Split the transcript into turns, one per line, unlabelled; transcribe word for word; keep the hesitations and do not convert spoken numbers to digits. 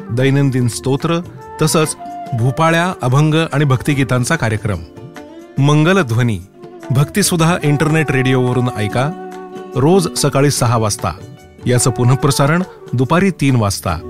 दैनंदिन स्तोत्र तसंच भूपाळ्या, अभंग आणि भक्तिगीतांचा कार्यक्रम. मंगलध्वनी भक्तिसुधा इंटरनेट रेडिओवरून ऐका रोज सकाळी सहा वाजता. याचं पुनःप्रसारण दुपारी तीन वाजता.